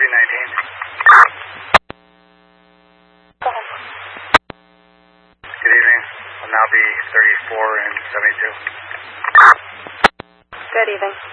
319. Good evening. Will now be 34 and 72. Good evening.